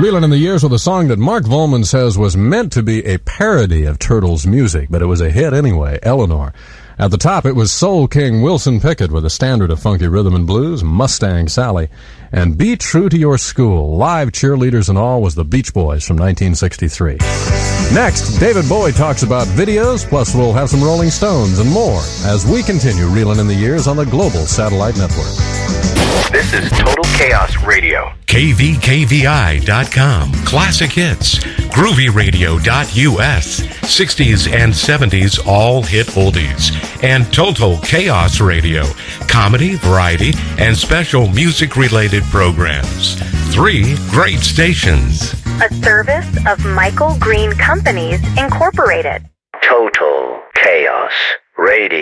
Reelin' in the Years with a song that Mark Volman says was meant to be a parody of Turtles music, but it was a hit anyway, Eleanor. At the top, it was Soul King Wilson Pickett with a standard of funky rhythm and blues, Mustang Sally. And Be True to Your School, live cheerleaders and all, was the Beach Boys from 1963. Next, David Bowie talks about videos, plus we'll have some Rolling Stones and more as we continue Reelin' in the Years on the Global Satellite Network. This is Total Chaos Radio. KVKVI.com. Classic hits. GroovyRadio.us. 60s and 70s all hit oldies. And Total Chaos Radio. Comedy, variety, and special music-related programs. 3 great stations. A service of Michael Green Companies, Incorporated. Total Chaos Radio.